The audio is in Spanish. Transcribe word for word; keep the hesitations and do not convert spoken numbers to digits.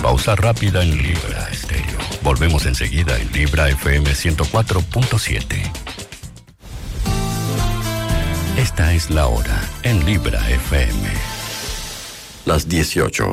Pausa rápida en Libra Estéreo. Volvemos enseguida en Libra F M ciento cuatro punto siete. Esta es la hora en Libra F M. Las dieciocho.